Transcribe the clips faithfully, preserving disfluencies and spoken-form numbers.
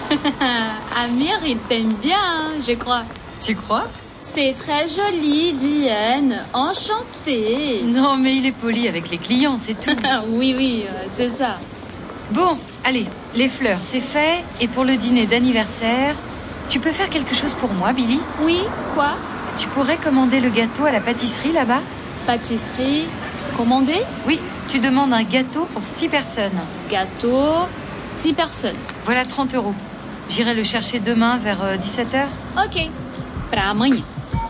Amir, il t'aime bien, hein, je crois. Tu crois? C'est très joli, Diane. Enchantée. Non, mais il est poli avec les clients, c'est tout. Oui, oui, euh, c'est ça. Bon, allez, les fleurs, c'est fait. Et pour le dîner d'anniversaire, tu peux faire quelque chose pour moi, Billy? Oui, quoi? Tu pourrais commander le gâteau à la pâtisserie là-bas? Pâtisserie, commander? Oui, tu demandes un gâteau pour six personnes. Gâteau, six personnes. Voilà trente euros. J'irai le chercher demain vers euh, dix-sept heures. Ok, pra amanhã.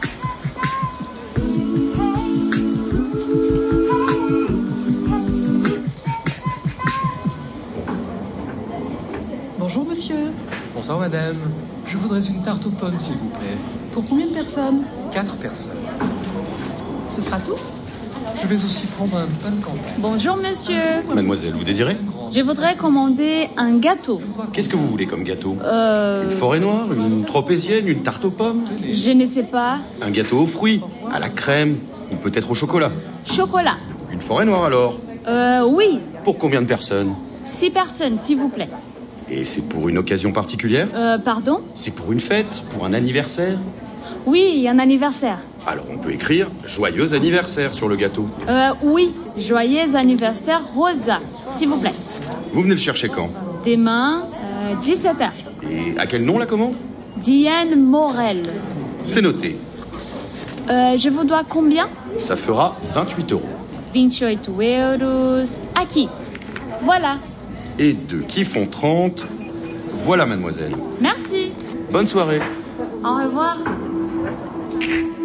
Bonjour monsieur. Bonsoir madame. Je voudrais une tarte aux pommes s'il vous plaît. Pour combien de personnes? Quatre personnes. Ce sera tout? Je vais aussi prendre un pain de campagne. Bonjour monsieur. Mademoiselle, vous désirez? Je voudrais commander un gâteau. Qu'est-ce que vous voulez comme gâteau? Euh... Une forêt noire, une tropézienne, une tarte aux pommes? Je ne sais pas. Un gâteau aux fruits, à la crème, ou peut-être au chocolat? Chocolat. Une forêt noire alors? Euh, oui. Pour combien de personnes? Six personnes, s'il vous plaît. Et c'est pour une occasion particulière? Euh, pardon? C'est pour une fête? Pour un anniversaire? Oui, un anniversaire. Alors on peut écrire « Joyeux anniversaire » sur le gâteau. Euh, oui. Joyeux anniversaire, Rosa, s'il vous plaît. Vous venez le chercher quand? Demain, euh, dix-sept heures. Et à quel nom la commande? Diane Morel. C'est noté. Euh, je vous dois combien? Ça fera vingt-huit euros. vingt-huit euros. Aqui. Voilà. Et deux qui font trente. Voilà mademoiselle. Merci. Bonne soirée. Au revoir.